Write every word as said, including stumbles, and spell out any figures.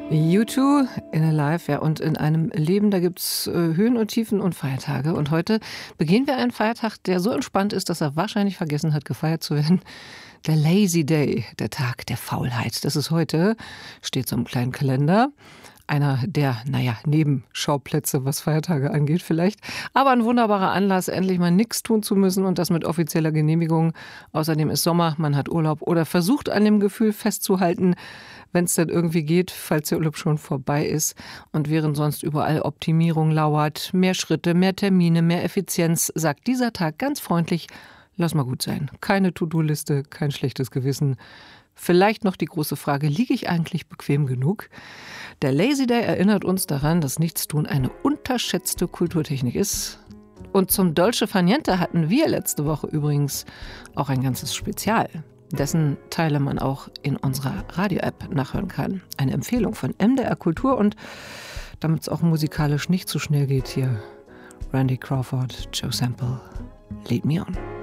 U zwei in a Life, ja, und in einem Leben, da gibt es äh, Höhen und Tiefen und Feiertage. Und heute begehen wir einen Feiertag, der so entspannt ist, dass er wahrscheinlich vergessen hat, gefeiert zu werden. Der Lazy Day, der Tag der Faulheit. Das ist heute, steht so im kleinen Kalender. Einer der, naja, Nebenschauplätze, was Feiertage angeht vielleicht. Aber ein wunderbarer Anlass, endlich mal nichts tun zu müssen und das mit offizieller Genehmigung. Außerdem ist Sommer, man hat Urlaub oder versucht an dem Gefühl festzuhalten, wenn es dann irgendwie geht, falls der Urlaub schon vorbei ist. Und während sonst überall Optimierung lauert, mehr Schritte, mehr Termine, mehr Effizienz, sagt dieser Tag ganz freundlich, lass mal gut sein. Keine To-Do-Liste, kein schlechtes Gewissen. Vielleicht noch die große Frage, liege ich eigentlich bequem genug? Der Lazy Day erinnert uns daran, dass Nichtstun eine unterschätzte Kulturtechnik ist. Und zum Dolce Far Niente hatten wir letzte Woche übrigens auch ein ganzes Spezial, dessen Teile man auch in unserer Radio-App nachhören kann. Eine Empfehlung von M D R Kultur und damit es auch musikalisch nicht zu schnell geht hier, Randy Crawford, Joe Sample, Lead Me On.